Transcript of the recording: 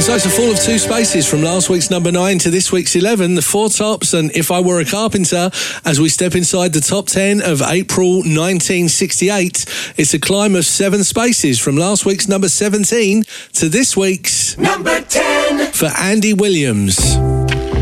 So it's a fall of 2 spaces from last week's number 9 to this week's 11, the Four Tops and If I Were a Carpenter, as we step inside the top 10 of April 1968. It's a climb of 7 spaces from last week's number 17 to this week's number 10 for Andy Williams.